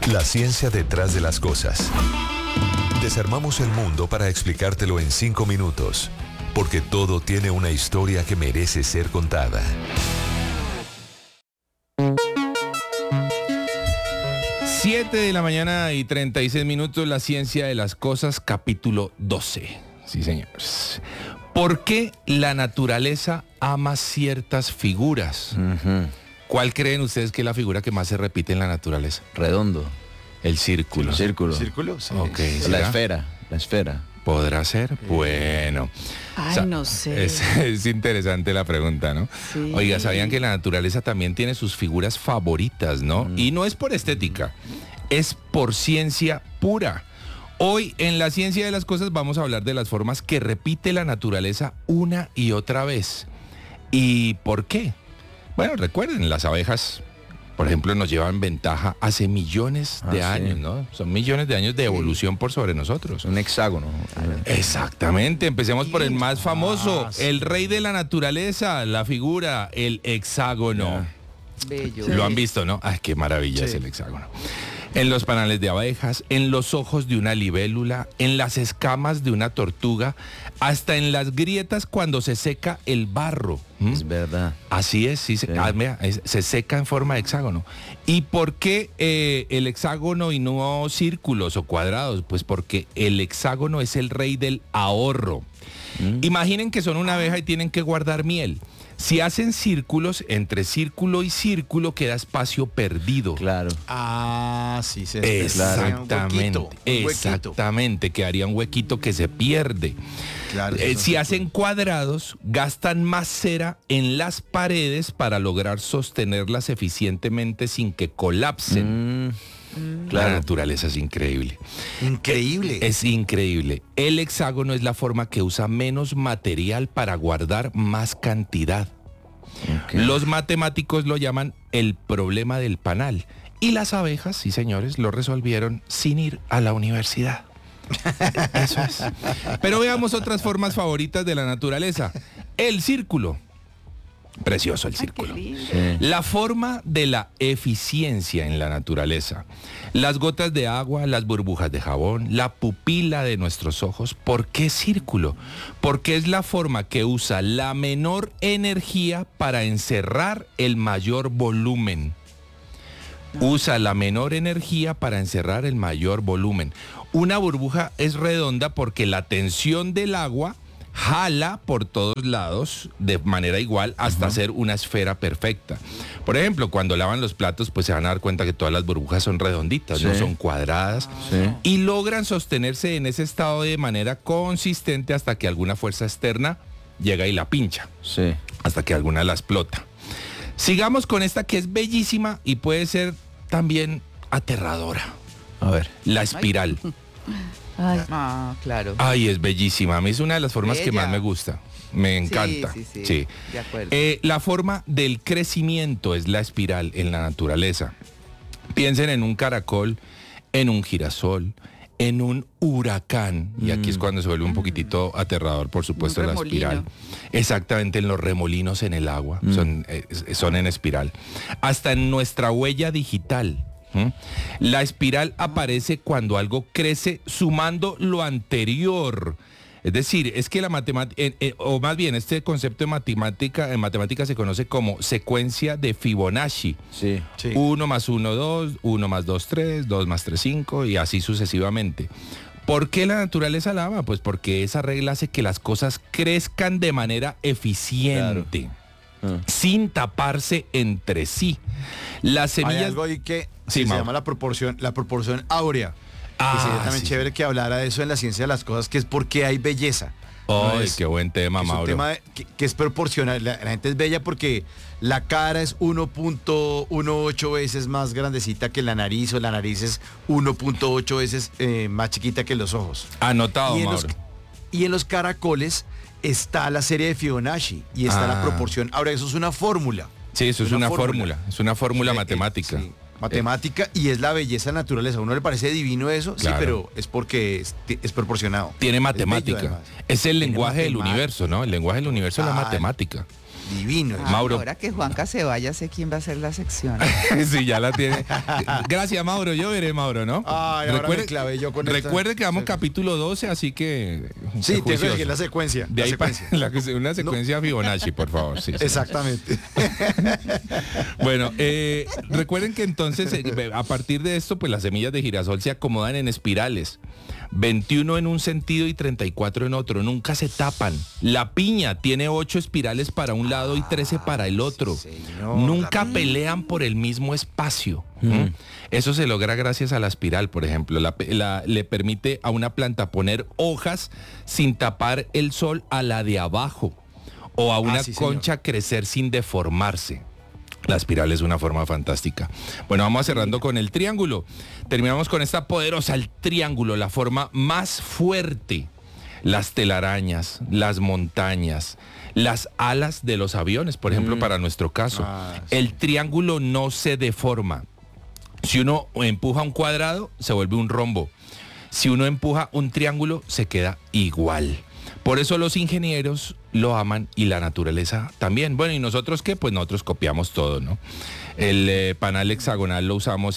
La ciencia detrás de las cosas. Desarmamos el mundo para explicártelo en 5 minutos, porque todo tiene una historia que merece ser contada. Siete de la mañana y 36 minutos, la ciencia de las cosas, capítulo 12. Sí, señores. ¿Por qué la naturaleza ama ciertas figuras? ¿Cuál creen ustedes que es la figura que más se repite en la naturaleza? Redondo. El círculo. El círculo. ¿Círculo? Sí. Ok, La ¿será? esfera. La esfera. ¿Podrá ser? Bueno. Ay, no sé. Es interesante la pregunta, ¿no? Sí. Oiga, ¿sabían que la naturaleza también tiene sus figuras favoritas, no? Y no es por estética, es por ciencia pura. Hoy en la ciencia de las cosas vamos a hablar de las formas que repite la naturaleza una y otra vez. ¿Y por qué? Bueno, recuerden, las abejas, por ejemplo, nos llevan ventaja hace millones de años, ¿no? Son millones de años de evolución por sobre nosotros. Un hexágono. Exactamente, empecemos por el más famoso, el rey de la naturaleza, la figura, el hexágono. Bello. Lo han visto, ¿no? Ay, qué maravilla es el hexágono. En los panales de abejas, en los ojos de una libélula, en las escamas de una tortuga, hasta en las grietas cuando se seca el barro. Es verdad. Así es, sí, mira, se seca en forma de hexágono. ¿Y por qué el hexágono y no círculos o cuadrados? Pues porque el hexágono es el rey del ahorro. Imaginen que son una abeja y tienen que guardar miel. Si hacen círculos, entre círculo y círculo queda espacio perdido. Claro. Ah, sí, Exactamente, un huequito. exactamente, quedaría un huequito que se pierde. Claro, Si hacen cuadrados, gastan más cera en las paredes para lograr sostenerlas eficientemente sin que colapsen. La naturaleza es increíble. Increíble. Es increíble. El hexágono es la forma que usa menos material para guardar más cantidad. Los matemáticos lo llaman el problema del panal. Y las abejas, sí señores, lo resolvieron sin ir a la universidad. Eso es. Pero veamos otras formas favoritas de la naturaleza. El círculo. Precioso el círculo. La forma de la eficiencia en la naturaleza. Las gotas de agua, las burbujas de jabón, la pupila de nuestros ojos. ¿Por qué círculo? Porque es la forma que usa la menor energía para encerrar el mayor volumen. Usa la menor energía para encerrar el mayor volumen. Una burbuja es redonda porque la tensión del agua jala por todos lados de manera igual hasta hacer una esfera perfecta. Por ejemplo, cuando lavan los platos, pues se van a dar cuenta que todas las burbujas son redonditas, no son cuadradas, y logran sostenerse en ese estado de manera consistente hasta que alguna fuerza externa llega y la pincha, hasta que alguna la explota. Sigamos con esta que es bellísima y puede ser también aterradora. A ver. La espiral. Ay. Claro. Ay, es bellísima. A mí es una de las formas que Bella. más me gusta. Me encanta. Sí. De acuerdo. La forma del crecimiento es la espiral en la naturaleza. Piensen en un caracol, en un girasol, en un huracán. Y aquí es cuando se vuelve un poquitito aterrador, por supuesto, Un la remolino. espiral. Exactamente, en los remolinos en el agua. Son en espiral. Hasta en nuestra huella digital. La espiral aparece cuando algo crece sumando lo anterior. Es decir, es que la matemática, o más bien este concepto en matemática se conoce como secuencia de Fibonacci. Sí. 1 más 1, 2, 1 más 2, 3, 2 más 3, 5 y así sucesivamente. ¿Por qué la naturaleza la ama? Pues porque esa regla hace que las cosas crezcan de manera eficiente. Sin taparse entre sí. Las semillas... Hay algo ahí que Sí, se Mau. llama la proporción áurea. Que sería también sí. chévere que hablara de eso en la ciencia de las cosas, que es por qué hay belleza. Ay, No es- qué buen tema, que es un Mauro. tema que es proporcional. La gente es bella porque la cara es 1.18 veces más grandecita que la nariz, o la nariz es 1.8 veces más chiquita que los ojos. Anotado, Y en, los, Mauro. y en los caracoles está la serie de Fibonacci y está la proporción. Ahora, eso es una fórmula. Sí, eso es una fórmula. Es una fórmula matemática. Sí, matemática, y es la belleza de la naturaleza. A uno le parece divino eso, Claro. sí, pero es porque es proporcionado. Tiene Es bello, matemática. además. Es el Tiene lenguaje del matemática. universo, ¿no? El lenguaje del universo es la Claro. matemática. divino. Ah, Mauro. Ahora que Juanca se vaya, sé quién va a hacer la sección. Sí, ya la tiene. Gracias, Mauro. Yo veré, Mauro, ¿no? Ay, ahora me clavé yo con esta- recuerde que vamos capítulo 12, así que... Sí, tengo que juicioso. seguir la secuencia. De la ahí secuencia. una secuencia Fibonacci, por favor. Sí, sí. Exactamente. Bueno, recuerden que entonces, a partir de esto, pues las semillas de girasol se acomodan en espirales. 21 en un sentido y 34 en otro. Nunca se tapan. La piña tiene 8 espirales para un lado y 13 para el otro. señor, Nunca pelean por el mismo espacio. ¿Mm? Eso se logra gracias a la espiral, por ejemplo. Le permite a una planta poner hojas sin tapar el sol a la de abajo. O a una sí, señor. concha crecer sin deformarse. La espiral es una forma fantástica. Bueno, vamos cerrando con el triángulo. Terminamos con esta poderosa, el triángulo, la forma más fuerte. Las telarañas, las montañas, las alas de los aviones, por ejemplo, para nuestro caso. Sí. El triángulo no se deforma. Si uno empuja un cuadrado, se vuelve un rombo. Si uno empuja un triángulo, se queda igual. Por eso los ingenieros lo aman y la naturaleza también. Bueno, ¿y nosotros qué? Pues nosotros copiamos todo, ¿no? El panal hexagonal lo usamos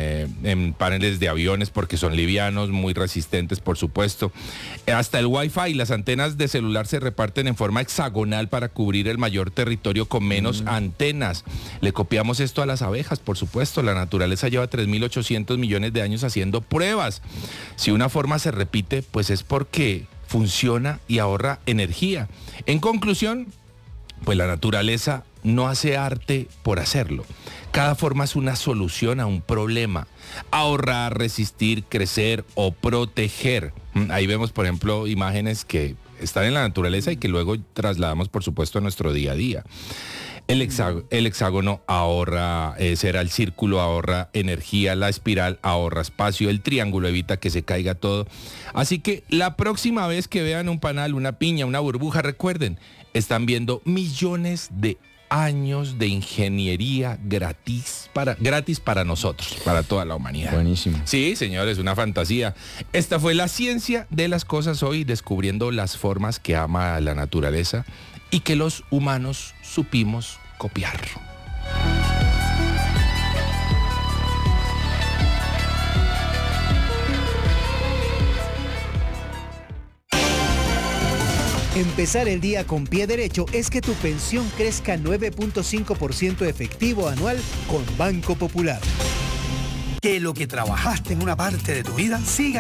en paneles de aviones porque son livianos, muy resistentes, por supuesto. Hasta el Wi-Fi, las antenas de celular se reparten en forma hexagonal para cubrir el mayor territorio con menos antenas. Le copiamos esto a las abejas, por supuesto. La naturaleza lleva 3.800 millones de años haciendo pruebas. Si una forma se repite, pues es porque funciona y ahorra energía. En conclusión, pues la naturaleza no hace arte por hacerlo. Cada forma es una solución a un problema. Ahorrar, resistir, crecer o proteger. Ahí vemos, por ejemplo, imágenes que están en la naturaleza y que luego trasladamos, por supuesto, a nuestro día a día. El hexágono ahorra cera, el círculo ahorra energía, la espiral ahorra espacio, el triángulo evita que se caiga todo. Así que la próxima vez que vean un panal, una piña, una burbuja, recuerden, están viendo millones de años de ingeniería gratis para nosotros, para toda la humanidad. Buenísimo. Sí, señores, una fantasía. Esta fue la ciencia de las cosas hoy, descubriendo las formas que ama la naturaleza y que los humanos supimos copiar. Empezar el día con pie derecho es que tu pensión crezca 9.5% efectivo anual con Banco Popular. Que lo que trabajaste en una parte de tu vida siga